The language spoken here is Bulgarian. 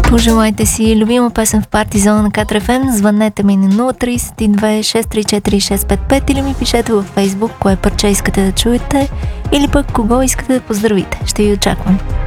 Пожелайте си любима песен в Парти Зона на Катар FM. Звъннете ми на 032 634 655 или ми пишете във Facebook кое парче искате да чуете или пък кого искате да поздравите. Ще ви очаквам.